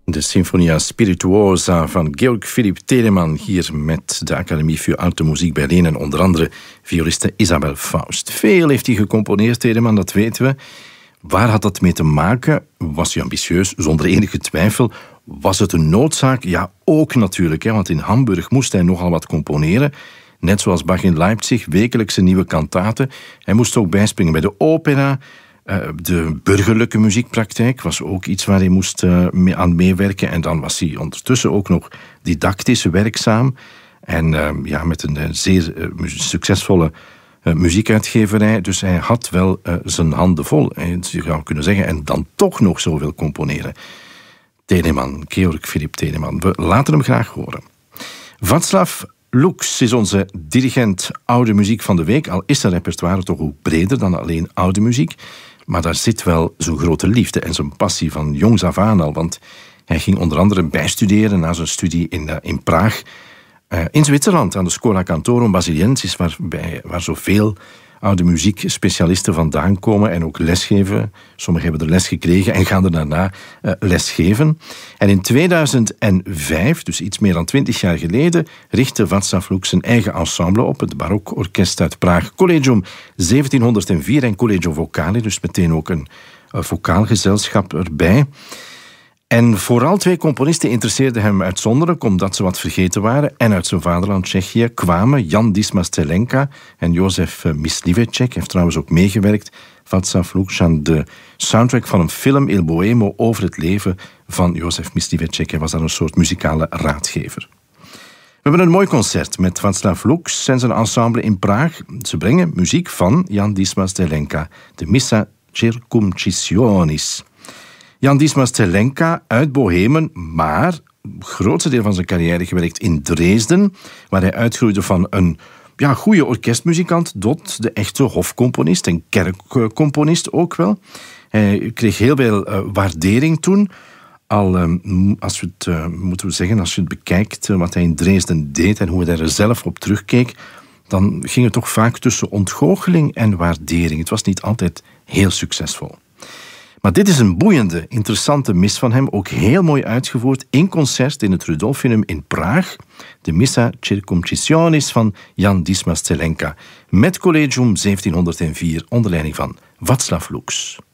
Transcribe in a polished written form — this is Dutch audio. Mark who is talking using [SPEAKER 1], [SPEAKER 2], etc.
[SPEAKER 1] De Sinfonia Spirituosa van Georg Philipp Telemann, hier met de Academie für Alte Musik Berlin en onder andere violiste Isabel Faust. Veel heeft hij gecomponeerd, Telemann, dat weten we. Waar had dat mee te maken? Was hij ambitieus? Zonder enige twijfel. Was het een noodzaak? Ja, ook natuurlijk, want in Hamburg moest hij nogal wat componeren. Net zoals Bach in Leipzig, wekelijks een nieuwe kantate. Hij moest ook bijspringen bij de opera. De burgerlijke muziekpraktijk was ook iets waar hij moest aan meewerken. En dan was hij ondertussen ook nog didactisch werkzaam. En met een zeer succesvolle muziekuitgeverij. Dus hij had wel zijn handen vol, je zou kunnen zeggen. En dan toch nog zoveel componeren. Telemann, Georg Philipp Telemann. We laten hem graag horen. Václav Lux is onze dirigent oude muziek van de week. Al is zijn repertoire toch ook breder dan alleen oude muziek. Maar daar zit wel zijn grote liefde en zijn passie van jongs af aan al. Want hij ging onder andere bijstuderen na zijn studie in Praag. In Zwitserland, aan de Schola Cantorum Basiliensis, waar zoveel oude muziekspecialisten vandaan komen en ook lesgeven. Sommigen hebben er les gekregen en gaan er daarna lesgeven. En in 2005, dus iets meer dan 20 jaar geleden, richtte Václav Lux zijn eigen ensemble op, het barokorkest uit Praag, Collegium 1704 en Collegio Vocale, dus meteen ook een vocaal gezelschap erbij. En vooral twee componisten interesseerden hem uitzonderlijk omdat ze wat vergeten waren en uit zijn vaderland Tsjechië kwamen. Jan Dismas Zelenka en Josef Mysliveček heeft trouwens ook meegewerkt. Václav Lux aan de soundtrack van een film Il Boemo over het leven van Josef Mysliveček. Hij was daar een soort muzikale raadgever. We hebben een mooi concert met Václav Lux en zijn ensemble in Praag. Ze brengen muziek van Jan Dismas Zelenka, de Missa Circumcisionis. Jan Dismas Zelenka uit Bohemen, maar het grootste deel van zijn carrière gewerkt in Dresden, waar hij uitgroeide van een goede orkestmuzikant tot de echte hofcomponist en kerkcomponist ook wel. Hij kreeg heel veel waardering toen. Als je het bekijkt wat hij in Dresden deed en hoe hij er zelf op terugkeek, dan ging het toch vaak tussen ontgoocheling en waardering. Het was niet altijd heel succesvol. Maar dit is een boeiende, interessante mis van hem, ook heel mooi uitgevoerd in concert in het Rudolfinum in Praag. De Missa Circumcisionis van Jan Dismas Zelenka met Collegium 1704 onder leiding van Václav Lux.